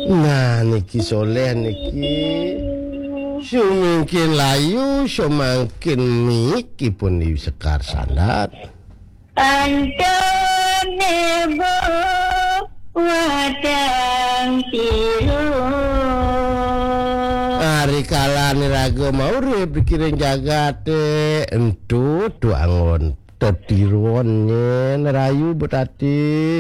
Nah niki soleh niki sumangkin layu sumangkin niki pun sekar sandat Antone bo wadang tiru Ari kalane raga mau urip pikirin jagate entu angon tetiruan nyen rayu betati